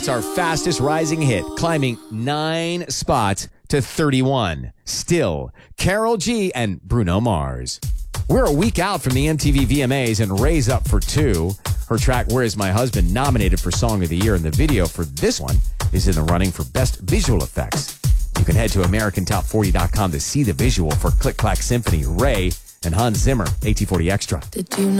That's our fastest rising hit, climbing 9 spots to 31. Still, Karol G and Bruno Mars. We're a week out from the MTV VMAs and Ray's up for 2. Her track, Where Is My Husband, nominated for Song of the Year, and the video for this one is in the running for Best Visual Effects. You can head to AmericanTop40.com to see the visual for Click Clack Symphony, Ray, and Hans Zimmer, AT40 Extra. Did you know